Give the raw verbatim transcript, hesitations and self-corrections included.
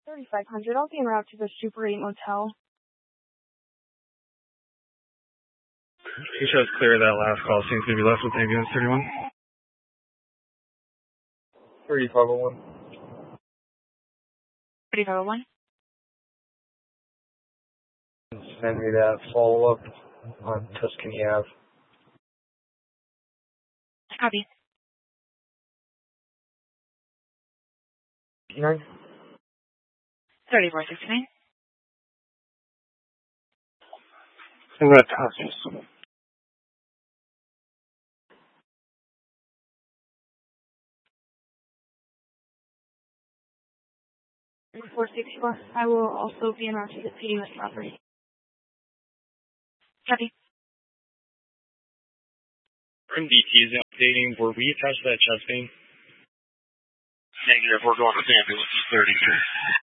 thirty-five hundred. I'll be en route to the Super eight Motel. He shows clear that last call. Seems to be left with ambulance thirty-one. thirty-five oh one. thirty-five oh one. Send me that follow-up on Tuscany Ave. Copy. Nine. thirty-four sixty-nine. I'm going to toss this. thirty-four sixty-four. I will also be en route to the P D West property. Copy. M D T is updating. Were we attached to that chest vein? Negative. We're going with ambulance thirty-three.